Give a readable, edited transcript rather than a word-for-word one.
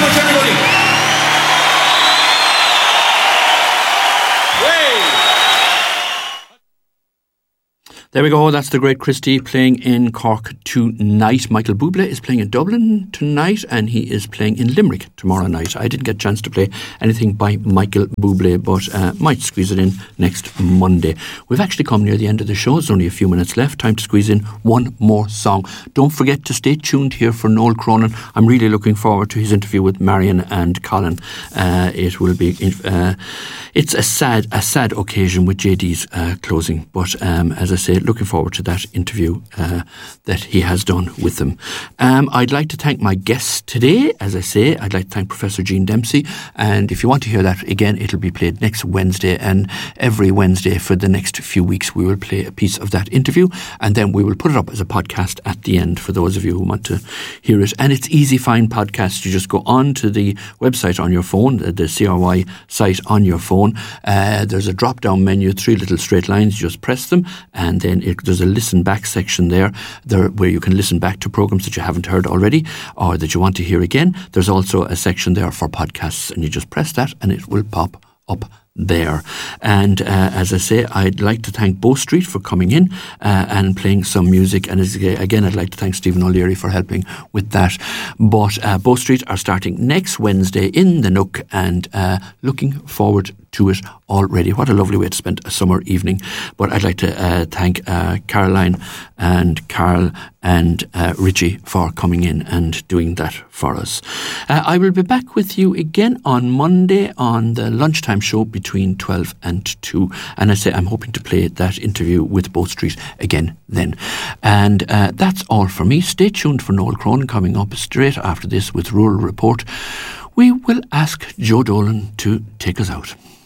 much, everybody. There we go, that's the great Christy playing in Cork tonight. Michael Bublé is playing in Dublin tonight, and he is playing in Limerick tomorrow night. I didn't get a chance to play anything by Michael Bublé, but might squeeze it in next Monday. We've actually come near the end of the show. There's only a few minutes left. Time to squeeze in one more song. Don't forget to stay tuned here for Noel Cronin. I'm really looking forward to his interview with Marion and Colin. It will be... it's a sad occasion with JD's closing, but as I say, looking forward to that interview that he has done with them. I'd like to thank my guests today. As I say, I'd like to thank Professor Jean Dempsey, and if you want to hear that again, it'll be played next Wednesday, and every Wednesday for the next few weeks we will play a piece of that interview, and then we will put it up as a podcast at the end for those of you who want to hear it. And it's easy find podcasts. You just go on to the website on your phone, the CRY site on your phone. There's a drop down menu, 3 little straight lines. You just press them, and then there's a listen back section there where you can listen back to programs that you haven't heard already or that you want to hear again. There's also a section there for podcasts, and you just press that and it will pop up there. And as I say, I'd like to thank Bow Street for coming in and playing some music, and again I'd like to thank Stephen O'Leary for helping with that. But Bow Street are starting next Wednesday in the Nook, and looking forward to it already. What a lovely way to spend a summer evening. But I'd like to thank Caroline and Carl and Richie for coming in and doing that for us. I will be back with you again on Monday on the lunchtime show between 12 and 2. And I say I'm hoping to play that interview with Bow Street again then. And that's all for me. Stay tuned for Noel Cronin coming up straight after this with Rural Report. We will ask Joe Dolan to take us out.